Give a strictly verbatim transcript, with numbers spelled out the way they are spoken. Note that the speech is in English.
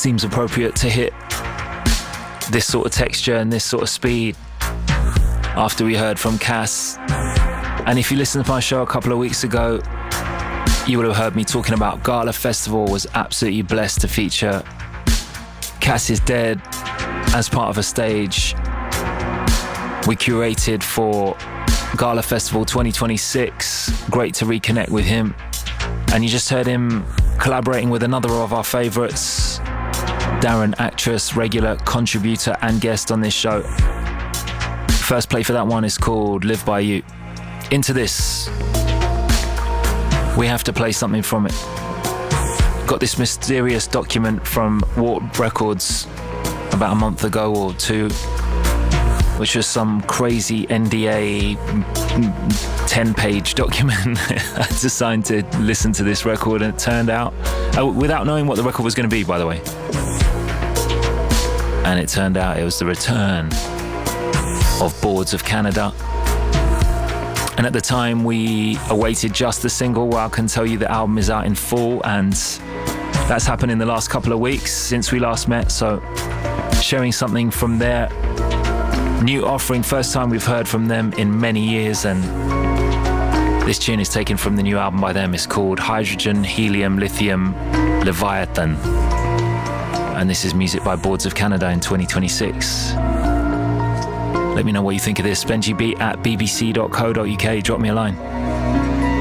seems appropriate to hit this sort of texture and this sort of speed after we heard from Cass. And if you listened to my show a couple of weeks ago, you would have heard me talking about Gala Festival. Was absolutely blessed to feature Cass Is Dead as part of a stage we curated for Gala Festival twenty twenty-six. Great to reconnect with him. And you just heard him collaborating with another of our favourites, Darren, actress, regular contributor and guest on this show. First play for that one is called Live By You. Into this, we have to play something from it. Got this mysterious document from Warp Records about a month ago or two, which was some crazy N D A ten-page document. I had to sign to listen to this record, and it turned out, uh, without knowing what the record was going to be, by the way, and it turned out it was the return of Boards of Canada. And at the time, we awaited just the single. Well, I can tell you the album is out in full, and that's happened in the last couple of weeks since we last met. So sharing something from their new offering, first time we've heard from them in many years, and this tune is taken from the new album by them. It's called Hydrogen, Helium, Lithium, Leviathan. And this is music by Boards of Canada in twenty twenty-six. Let me know what you think of this. BenjiB at b b c dot co dot u k. Drop me a line.